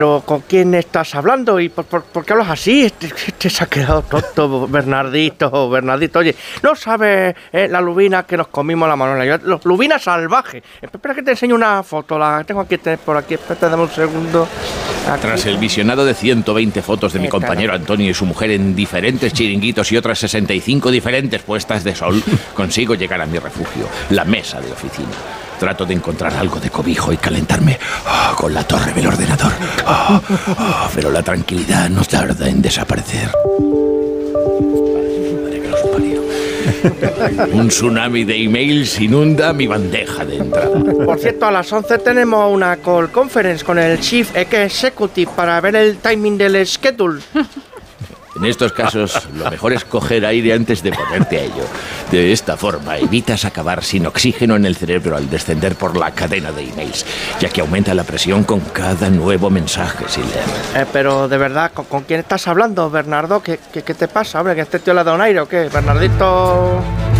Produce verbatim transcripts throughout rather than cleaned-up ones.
¿Pero con quién estás hablando? ¿Y por, por, por qué hablas así? Este, este se ha quedado tonto, Bernardito, Bernardito. Oye, ¿no sabes eh, la lubina que nos comimos la Manuela? Yo, lubina salvaje. Espera que te enseño una foto, la tengo aquí por aquí. Espérate, dame un segundo. Aquí. Tras el visionado de ciento veinte fotos de mi compañero Antonio y su mujer en diferentes chiringuitos y otras sesenta y cinco diferentes puestas de sol, consigo llegar a mi refugio, la mesa de oficina. Trato de encontrar algo de cobijo y calentarme oh, con la torre del ordenador. Oh, oh, pero la tranquilidad no tarda en desaparecer. Madre que los parió. Un tsunami de emails inunda mi bandeja de entrada. Por cierto, a las once tenemos una call conference con el Chief Executive para ver el timing del schedule. En estos casos, lo mejor es coger aire antes de ponerte a ello. De esta forma, evitas acabar sin oxígeno en el cerebro al descender por la cadena de emails, ya que aumenta la presión con cada nuevo mensaje sin leer. Eh, pero, de verdad, ¿con, ¿con quién estás hablando, Bernardo? ¿Qué, qué, qué te pasa, hombre? ¿Que este tío le da un aire o qué? Bernardito...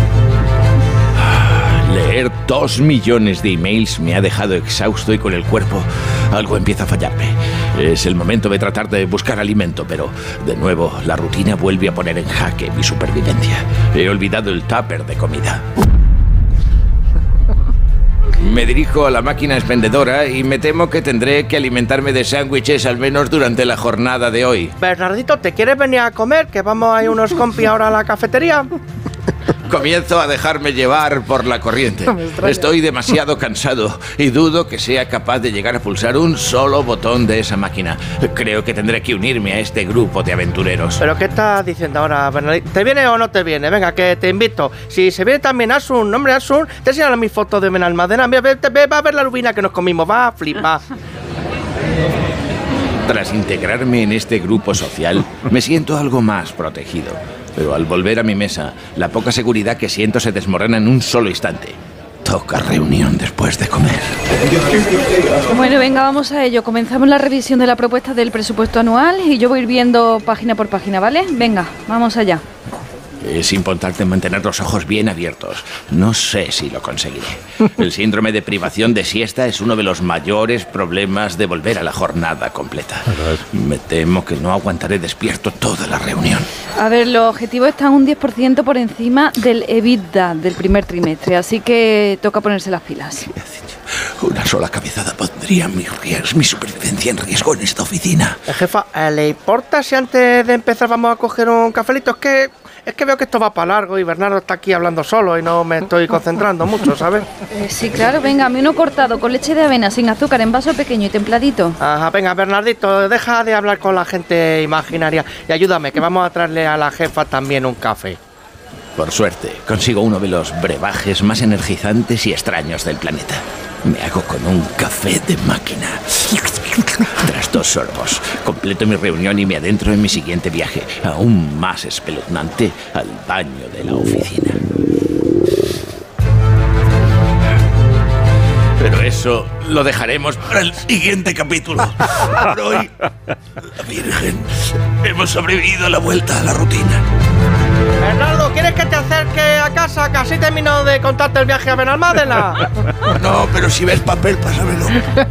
Leer dos millones de emails me ha dejado exhausto y con el cuerpo algo empieza a fallarme. Es el momento de tratar de buscar alimento, pero de nuevo la rutina vuelve a poner en jaque mi supervivencia. He olvidado el tupper de comida. Me dirijo a la máquina expendedora y me temo que tendré que alimentarme de sándwiches al menos durante la jornada de hoy. Bernardito, ¿te quieres venir a comer? Que vamos a ir unos compis ahora a la cafetería. Comienzo a dejarme llevar por la corriente. Estoy demasiado cansado y dudo que sea capaz de llegar a pulsar un solo botón de esa máquina. Creo que tendré que unirme a este grupo de aventureros. ¿Pero qué estás diciendo ahora, Bernardito? ¿Te viene o no te viene? Venga, que te invito. Si se viene también Asun, hombre, Asun, te enseñaré mi foto de Benalmádena. Mira, ve, ve, va a ver la lubina que nos comimos, va a flipar. Tras integrarme en este grupo social, me siento algo más protegido. Pero al volver a mi mesa, la poca seguridad que siento se desmorona en un solo instante. Toca reunión después de comer. Bueno, venga, vamos a ello. Comenzamos la revisión de la propuesta del presupuesto anual y yo voy a ir viendo página por página, ¿vale? Venga, vamos allá. Es importante mantener los ojos bien abiertos. No sé si lo conseguiré. El síndrome de privación de siesta es uno de los mayores problemas de volver a la jornada completa. Me temo que no aguantaré despierto toda la reunión. A ver, los objetivos están un diez por ciento por encima del EBITDA del primer trimestre, así que toca ponerse las pilas. Una sola cabezada pondría mi, riesgo, mi supervivencia en riesgo en esta oficina. Eh, jefa, ¿le importa si antes de empezar vamos a coger un cafelito? Es que... Es que veo que esto va para largo y Bernardo está aquí hablando solo y no me estoy concentrando mucho, ¿sabes? Eh, sí, claro, venga, a mí uno cortado con leche de avena, sin azúcar, en vaso pequeño y templadito. Ajá, venga, Bernardito, deja de hablar con la gente imaginaria y ayúdame, que vamos a traerle a la jefa también un café. Por suerte, consigo uno de los brebajes más energizantes y extraños del planeta. Me hago con un café de máquina. Tras dos sorbos, completo mi reunión y me adentro en mi siguiente viaje, aún más espeluznante, al baño de la oficina. Pero eso lo dejaremos para el siguiente capítulo. Por hoy, la Virgen, hemos sobrevivido a la vuelta a la rutina. Bernardo, ¿quieres que te acerque a casa? Casi termino de contarte el viaje a Benalmádena. No, pero si ves papel, pásamelo.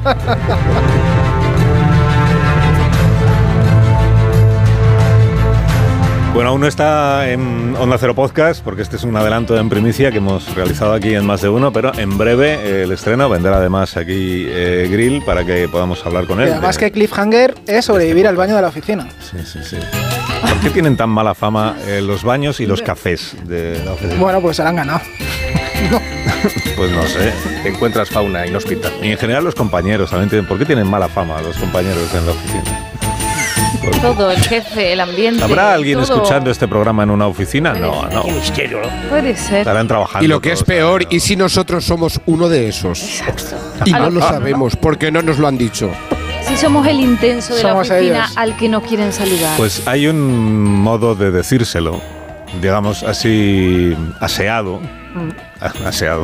Bueno, aún no está en Onda Cero Podcast, porque este es un adelanto en primicia que hemos realizado aquí en Más de Uno, pero en breve eh, el estreno vendrá además aquí eh, Grill para que podamos hablar con él. Y además de... que Cliffhanger es sobrevivir al baño de la oficina. Sí, sí, sí. ¿Por qué tienen tan mala fama eh, los baños y los cafés de la oficina? Bueno, pues se la han ganado. Pues no sé. Te encuentras fauna inhóspita. Y en general los compañeros también tienen... ¿Por qué tienen mala fama los compañeros en la oficina? Todo, el jefe, el ambiente. ¿Habrá alguien todo. escuchando este programa en una oficina? No, no. Puede ser. Estarán trabajando. Y lo que es peor, pero... ¿y si nosotros somos uno de esos? Exacto. Y no A lo lo- sabemos, porque no nos lo han dicho. Si somos el intenso de Somos la oficina ellos. al que no quieren saludar. Pues hay un modo de decírselo, digamos así, aseado. Mm. Aseado.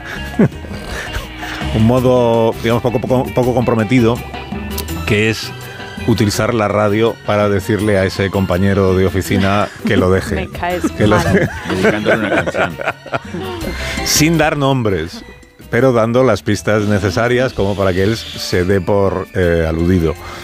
Un modo, digamos, poco, poco, poco comprometido, que es utilizar la radio para decirle a ese compañero de oficina que lo deje. Me caes que lo mal. Dedicándole una canción. Sin dar nombres, pero dando las pistas necesarias como para que él se dé por eh, aludido.